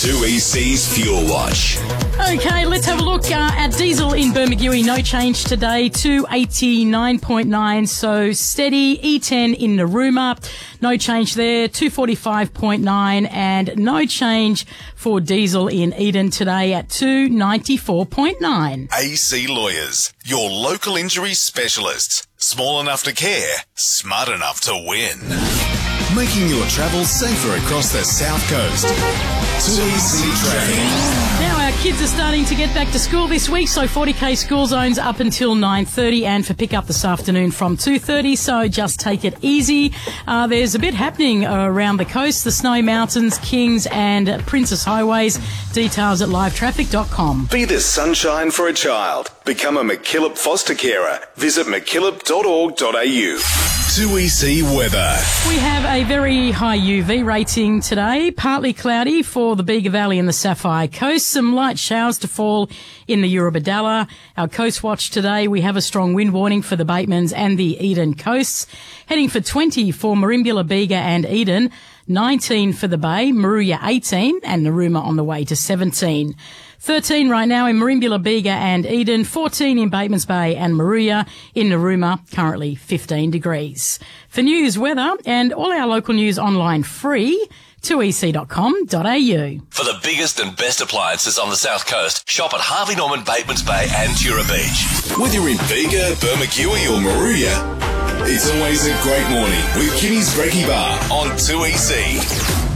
2EC's Fuel Watch. Okay, let's have a look at diesel in Bermagui. No change today, 289.9, so steady. E10 in Narooma, no change there, 245.9, and no change for diesel in Eden today at 294.9. AC Lawyers, your local injury specialists. Small enough to care, smart enough to win. Making your travel safer across the South Coast. 2EC Traffic. Now our kids are starting to get back to school this week, so 40k school zones up until 9:30 and for pick up this afternoon from 2:30, so just take it easy. There's a bit happening around the coast, the Snowy Mountains, Kings and Princess Highways. Details at livetraffic.com. Be the sunshine for a child. Become a MacKillop foster carer. Visit mackillop.org.au. 2EC weather. We have a very high UV rating today. Partly cloudy for the Bega Valley and the Sapphire Coast. Some light showers to fall in the Eurobodalla. Our Coast Watch today, we have a strong wind warning for the Batemans and the Eden coasts. Heading for 20 for Merimbula, Bega and Eden. 19 for the Bay, Moruya 18 and Narooma on the way to 17. 13 right now in Merimbula, Bega and Eden, 14 in Batemans Bay and Moruya. In Narooma, currently 15 degrees. For news, weather and all our local news online free, 2ec.com.au. For the biggest and best appliances on the South Coast, shop at Harvey Norman, Batemans Bay and Tura Beach. Whether you're in Bega, Bermagui or Moruya, it's always a great morning with Kimmy's Brekkie Bar on 2EC.